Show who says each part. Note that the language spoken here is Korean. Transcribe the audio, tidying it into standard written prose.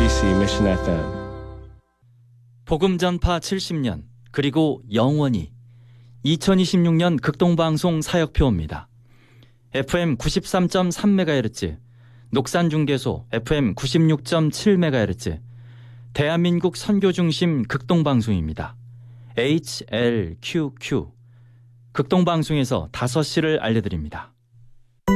Speaker 1: MBC Mission FM.
Speaker 2: 복음 전파 70년 그리고 영원히 2026년 극동방송 사역표입니다. FM 93.3MHz, 녹산중계소 FM 96.7MHz, 대한민국 선교중심 극동방송입니다. HLQQ 극동방송에서 5시를 알려드립니다.